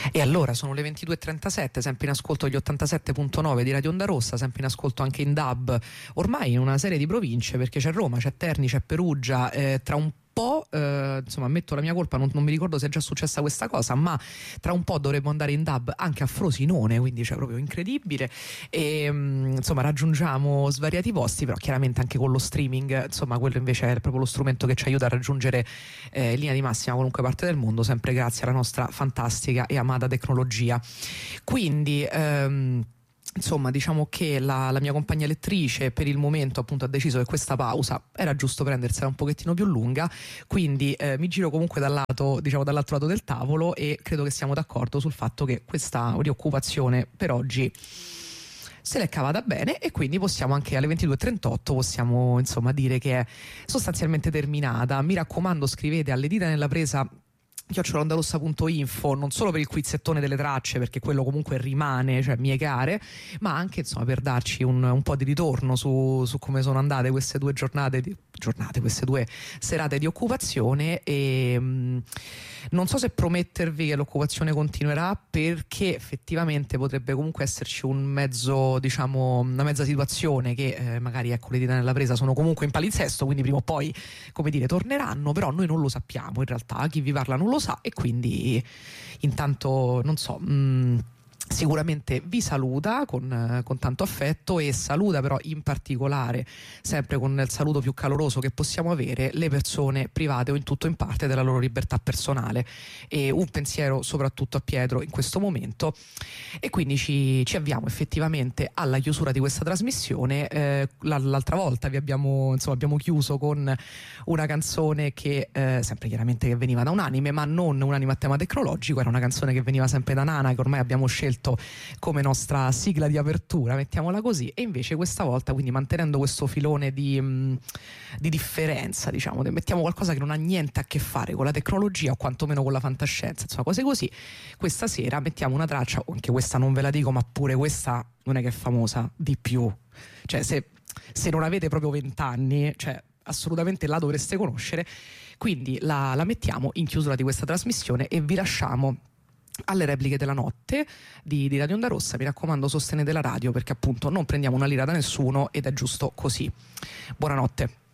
E allora sono le 22:37, sempre in ascolto agli 87.9 di Radio Onda Rossa, sempre in ascolto anche in DAB, ormai in una serie di province, perché c'è Roma, c'è Terni, c'è Perugia, tra un po', insomma, ammetto la mia colpa, non mi ricordo se è già successa questa cosa, ma tra un po' dovremmo andare in DAB anche a Frosinone, quindi c'è proprio incredibile, e insomma raggiungiamo svariati posti, però chiaramente anche con lo streaming, insomma quello invece è proprio lo strumento che ci aiuta a raggiungere in linea di massima qualunque parte del mondo, sempre grazie alla nostra fantastica e amata tecnologia. Quindi insomma, diciamo che la mia compagna lettrice per il momento appunto ha deciso che questa pausa era giusto prendersela un pochettino più lunga, quindi mi giro comunque dall'altro lato del tavolo e credo che siamo d'accordo sul fatto che questa rioccupazione per oggi se l'è cavata bene, e quindi possiamo anche alle 22:38 possiamo insomma dire che è sostanzialmente terminata. Mi raccomando, scrivete alle dita nella presa @ondarossa.info, non solo per il quizzettone delle tracce, perché quello comunque rimane, cioè mie care, ma anche insomma per darci un po' di ritorno su come sono andate queste due queste due serate di occupazione. E non so se promettervi che l'occupazione continuerà, perché effettivamente potrebbe comunque esserci un mezzo, diciamo una mezza situazione che magari, ecco, le dita nella presa sono comunque in palinsesto, quindi prima o poi, come dire, torneranno, però noi non lo sappiamo in realtà, chi vi parla non lo sa, e quindi intanto non so, sicuramente vi saluta con tanto affetto, e saluta però in particolare, sempre con il saluto più caloroso che possiamo avere, le persone private o in tutto o in parte della loro libertà personale, e un pensiero soprattutto a Pietro in questo momento. E quindi ci avviamo effettivamente alla chiusura di questa trasmissione. L'altra volta abbiamo chiuso con una canzone che sempre chiaramente che veniva da un anime, ma non un anime a tema tecnologico, era una canzone che veniva sempre da Nana, che ormai abbiamo scelto come nostra sigla di apertura, mettiamola così. E invece questa volta, quindi mantenendo questo filone di differenza, diciamo, mettiamo qualcosa che non ha niente a che fare con la tecnologia o quantomeno con la fantascienza, insomma cose così. Questa sera mettiamo una traccia, anche questa non ve la dico, ma pure questa non è che è famosa di più, cioè se non avete proprio 20 anni, cioè assolutamente la dovreste conoscere. Quindi la mettiamo in chiusura di questa trasmissione e vi lasciamo alle repliche della notte di Radio Onda Rossa. Mi raccomando, sostenete la radio, perché appunto non prendiamo una lira da nessuno ed è giusto così. Buonanotte.